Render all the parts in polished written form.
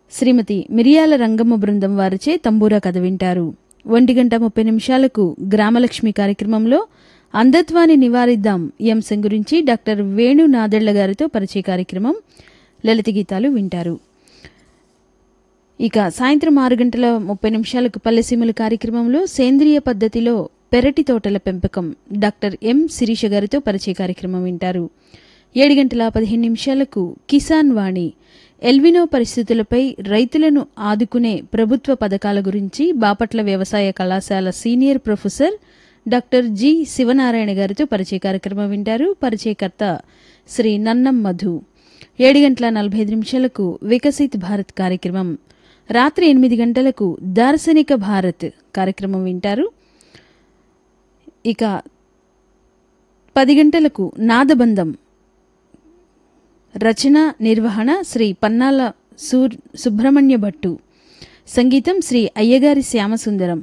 శ్రీమతి మిరియాల రంగమ్మ బృందం వారిచే తంబూరా కథ వింటారు. 1:30 గ్రామలక్ష్మి కార్యక్రమంలో అంధత్వాన్ని నివారిద్దాం ఈ అంశం గురించి డాక్టర్ వేణు నాదెళ్ల గారితో పరిచయ కార్యక్రమం, లలిత గీతాలు వింటారు. ఇక సాయంత్రం 6:30 పల్లెసీమల కార్యక్రమంలో సేంద్రియ పద్ధతిలో పెరటి తోటల పెంపకం డాక్టర్ ఎం శిరీష గారితో పరిచయ కార్యక్రమం వింటారు. 7:15 కిసాన్ వాణి ఎల్వినో పరిస్థితులపై రైతులను ఆదుకునే ప్రభుత్వ పథకాల గురించి బాపట్ల వ్యవసాయ కళాశాల senior professor doctor G Sivanarayana గారితో పరిచయ కార్యక్రమం వింటారు. పరిచయకర్త శ్రీ నన్నం మధు. 7:45 వికసిత్ భారత్ కార్యక్రమం. రాత్రి 8 గంటలకు దార్శనిక భారత్ కార్యక్రమం వింటారు. ఇక 10 గంటలకు నాదబంధం రచన నిర్వహణ శ్రీ పన్నాల సుబ్రహ్మణ్య భట్టు. సంగీతం శ్రీ అయ్యగారి శ్యామసుందరం.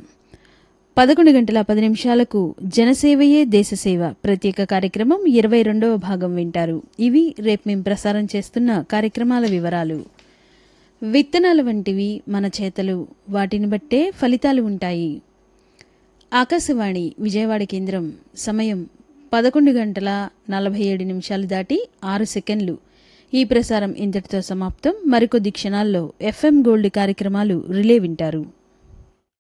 11:10 జనసేవయే దేశసేవ ప్రత్యేక కార్యక్రమం 22వ భాగం వింటారు. ఇవి రేపు మేము ప్రసారం చేస్తున్న కార్యక్రమాల వివరాలు. విత్తనాల వంటివి మన చేతలు, వాటిని బట్టే ఫలితాలు ఉంటాయి. ఆకాశవాణి విజయవాడ కేంద్రం. సమయం 11:47 దాటి 6 సెకండ్లు. ఈ ప్రసారం ఇంతటితో సమాప్తం. మరికొద్ది క్షణాల్లో FM గోల్డ్ కార్యక్రమాలు రిలే వింటారు.